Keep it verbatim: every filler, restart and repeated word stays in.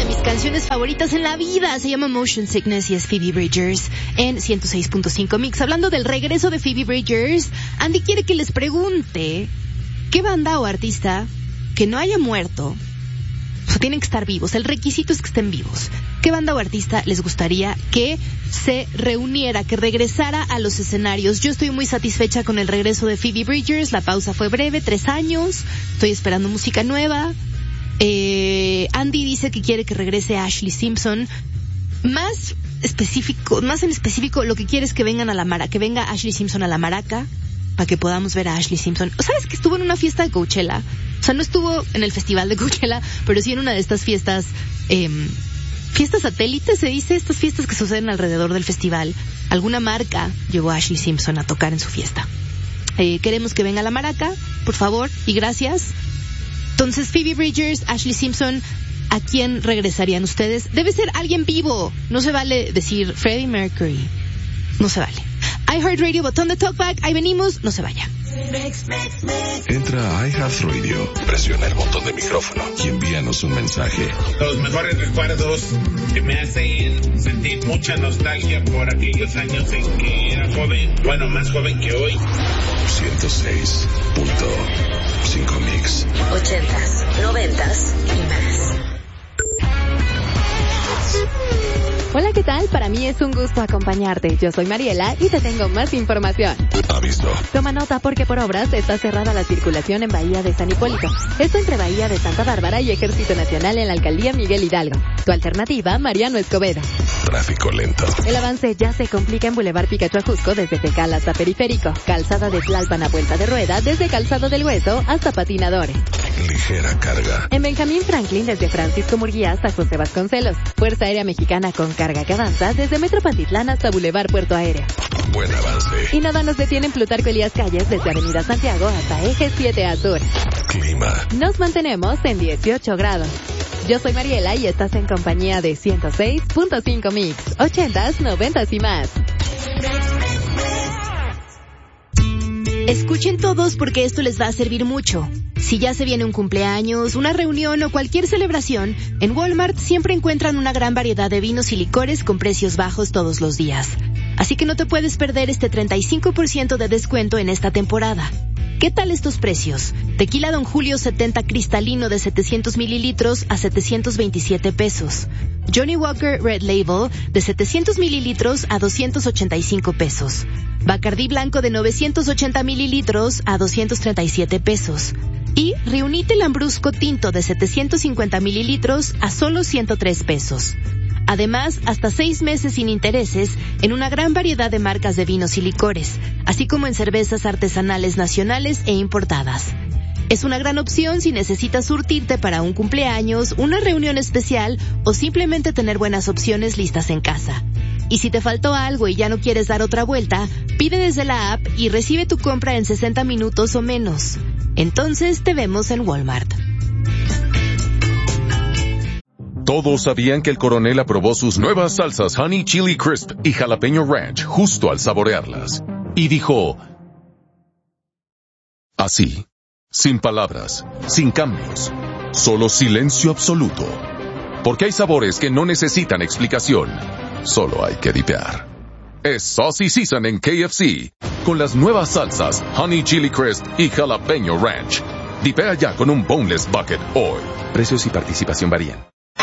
de mis canciones favoritas en la vida. Se llama Motion Sickness y es Phoebe Bridgers en ciento seis punto cinco Mix. Hablando del regreso de Phoebe Bridgers, Andy quiere que les pregunte qué banda o artista que no haya muerto, o sea, tienen que estar vivos, el requisito es que estén vivos. ¿Qué banda o artista les gustaría que se reuniera, que regresara a los escenarios? Yo estoy muy satisfecha con el regreso de Phoebe Bridgers. La pausa fue breve, tres años. Estoy esperando música nueva. Eh, Andy dice que quiere que regrese Ashley Simpson. Más específico, más en específico, lo que quiere es que vengan a la mara, que venga Ashley Simpson a la Maraca, para que podamos ver a Ashley Simpson. ¿Sabes que estuvo en una fiesta de Coachella? O sea, no estuvo en el festival de Coachella, pero sí en una de estas fiestas, eh, fiestas satélites, se dice, estas fiestas que suceden alrededor del festival. Alguna marca llevó a Ashley Simpson a tocar en su fiesta. Eh, queremos que venga a la Maraca, por favor, y gracias. Entonces, Phoebe Bridgers, Ashley Simpson, ¿a quién regresarían ustedes? Debe ser alguien vivo. No se vale decir Freddie Mercury. No se vale. iHeartRadio, botón de talkback, ahí venimos, no se vaya. Entra a iHeartRadio, presiona el botón de micrófono y envíanos un mensaje. Los mejores recuerdos que me hacen sentir mucha nostalgia por aquellos años en que era joven, bueno, más joven que hoy. ciento seis punto cinco Mix. Ochentas, noventas y más. Hola, ¿qué tal? Para mí es un gusto acompañarte. Yo soy Mariela y te tengo más información. Aviso. Toma nota porque por obras está cerrada la circulación en Bahía de San Hipólito. Esto entre Bahía de Santa Bárbara y Ejército Nacional en la Alcaldía Miguel Hidalgo. Tu alternativa, Mariano Escobedo. Tráfico lento. El avance ya se complica en Boulevard Picacho Ajusco desde Tecal hasta Periférico. Calzada de Tlalpan a Vuelta de Rueda desde Calzado del Hueso hasta Patinadores. Ligera carga. En Benjamín Franklin desde Francisco Murguía hasta José Vasconcelos. Fuerza Aérea Mexicana con carga que avanza desde Metro Pantitlán hasta Boulevard Puerto Aéreo. Buen avance. Y nada nos detiene en Plutarco Elías Calles desde Avenida Santiago hasta Eje siete A Sur. Clima. Nos mantenemos en dieciocho grados. Yo soy Mariela y estás en compañía de ciento seis punto cinco Mix. Ochentas, noventas y más. Escuchen todos porque esto les va a servir mucho. Si ya se viene un cumpleaños, una reunión o cualquier celebración, en Walmart siempre encuentran una gran variedad de vinos y licores con precios bajos todos los días. Así que no te puedes perder este treinta y cinco por ciento de descuento en esta temporada. ¿Qué tal estos precios? Tequila Don Julio setenta cristalino de setecientos mililitros a setecientos veintisiete pesos. Johnny Walker Red Label de setecientos mililitros a doscientos ochenta y cinco pesos. Bacardí Blanco de novecientos ochenta mililitros a doscientos treinta y siete pesos. Y Reunite Lambrusco Tinto de setecientos cincuenta mililitros a solo ciento tres pesos. Además, hasta seis meses sin intereses en una gran variedad de marcas de vinos y licores, así como en cervezas artesanales nacionales e importadas. Es una gran opción si necesitas surtirte para un cumpleaños, una reunión especial o simplemente tener buenas opciones listas en casa. Y si te faltó algo y ya no quieres dar otra vuelta, pide desde la app y recibe tu compra en sesenta minutos o menos. Entonces te vemos en Walmart. Todos sabían que el coronel aprobó sus nuevas salsas Honey Chili Crisp y Jalapeño Ranch justo al saborearlas. Y dijo, así, sin palabras, sin cambios, solo silencio absoluto. Porque hay sabores que no necesitan explicación, solo hay que dipear. Es Saucy Season en K F C, con las nuevas salsas Honey Chili Crisp y Jalapeño Ranch. Dipea ya con un Boneless Bucket hoy. Precios y participación varían.